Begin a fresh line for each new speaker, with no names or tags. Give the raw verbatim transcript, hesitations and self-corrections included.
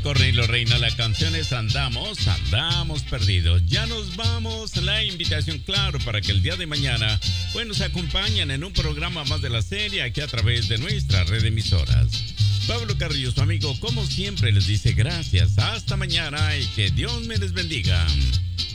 Cornelio Reina, la canción es Andamos, andamos perdidos. Ya nos vamos. La invitación, claro, para que el día de mañana pues nos acompañen en un programa más de la serie aquí a través de nuestra red de emisoras. Pablo Carrillo, su amigo, como siempre les dice gracias. Hasta mañana y que Dios me les bendiga.